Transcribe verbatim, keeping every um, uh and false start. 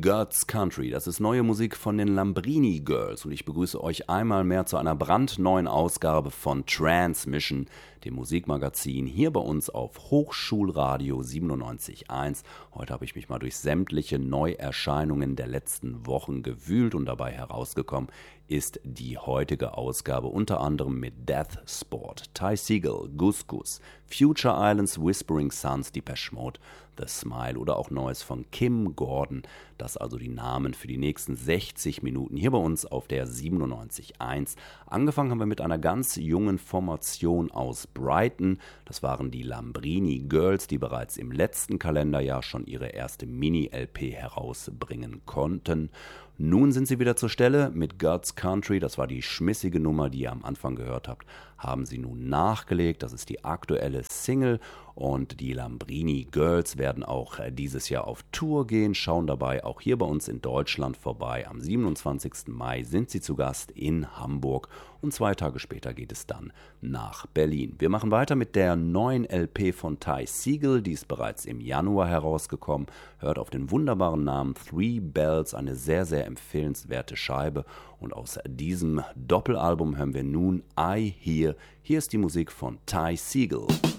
God's Country. Das ist neue Musik von den Lambrini Girls und ich begrüße euch einmal mehr zu einer brandneuen Ausgabe von Transmission, dem Musikmagazin hier bei uns auf Hochschulradio siebenundneunzig Komma eins. Heute habe ich mich mal durch sämtliche Neuerscheinungen der letzten Wochen gewühlt und dabei herausgekommen ist die heutige Ausgabe unter anderem mit Death Sport, Ty Segall, Gus Gus, Future Islands, Whispering Suns, Depeche Mode, The Smile oder auch Neues von Kim Gordon. Das also die Namen für die nächsten sechzig Minuten hier bei uns auf der siebenundneunzig Komma eins. Angefangen haben wir mit einer ganz jungen Formation aus Brighton. Das waren die Lambrini Girls, die bereits im letzten Kalenderjahr schon ihre erste Mini-L P herausbringen konnten. Nun sind sie wieder zur Stelle mit God's Country, das war die schmissige Nummer, die ihr am Anfang gehört habt, haben sie nun nachgelegt, das ist die aktuelle Single und die Lambrini Girls werden auch dieses Jahr auf Tour gehen, schauen dabei auch hier bei uns in Deutschland vorbei. Am siebenundzwanzigsten Mai sind sie zu Gast in Hamburg und zwei Tage später geht es dann nach Berlin. Wir machen weiter mit der neuen L P von Ty Segall, die ist bereits im Januar herausgekommen, hört auf den wunderbaren Namen Three Bells, eine sehr, sehr empfehlenswerte Scheibe und aus diesem Doppelalbum hören wir nun I Hear. Hier ist die Musik von Ty Segall.